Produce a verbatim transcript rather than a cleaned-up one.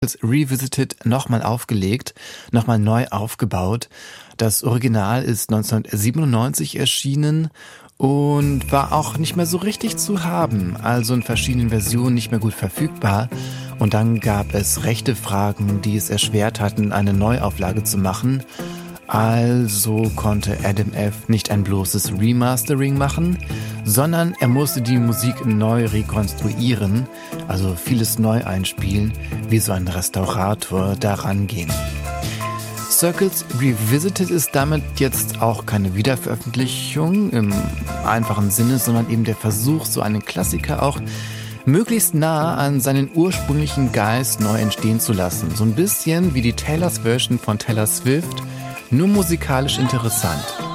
Revisited nochmal aufgelegt, nochmal neu aufgebaut. Das Original ist neunzehnhundertsiebenundneunzig erschienen und war auch nicht mehr so richtig zu haben, also in verschiedenen Versionen nicht mehr gut verfügbar. Und dann gab es rechte Fragen, die es erschwert hatten, eine Neuauflage zu machen. Also konnte Adam F. nicht ein bloßes Remastering machen, sondern er musste die Musik neu rekonstruieren, also vieles neu einspielen, wie so ein Restaurator daran gehen. Circles Revisited ist damit jetzt auch keine Wiederveröffentlichung im einfachen Sinne, sondern eben der Versuch, so einen Klassiker auch möglichst nah an seinen ursprünglichen Geist neu entstehen zu lassen. So ein bisschen wie die Taylors Version von Taylor Swift, nur musikalisch interessant.